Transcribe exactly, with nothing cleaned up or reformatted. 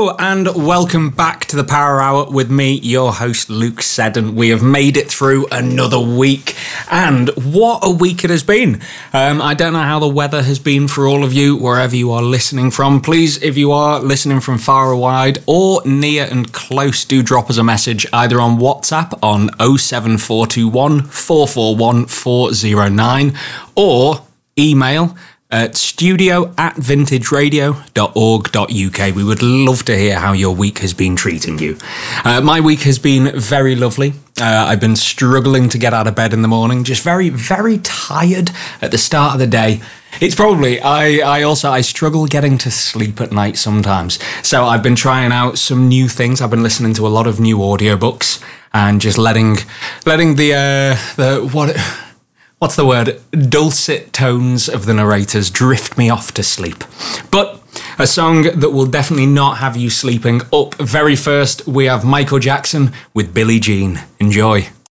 Hello and welcome back to the Power Hour with me, your host Luke Seddon. We have made it through another week, and what a week it has been. Um, I don't know how the weather has been for all of you, wherever you are listening from. Please, if you are listening from far and wide or near and close, do drop us a message either on WhatsApp on oh seven four two one, four four one, four oh nine or email at studio at vintageradio dot org dot uk. We would love to hear how your week has been treating you. Uh, my week has been very lovely. Uh, I've been struggling to get out of bed in the morning, just very, very tired at the start of the day. It's probably, I, I also, I struggle getting to sleep at night sometimes. So I've been trying out some new things. I've been listening to a lot of new audiobooks and just letting, letting the, uh, the, what... What's the word? Dulcet tones of the narrators drift me off to sleep. But a song that will definitely not have you sleeping. Up very first, we have Michael Jackson with Billie Jean. Enjoy.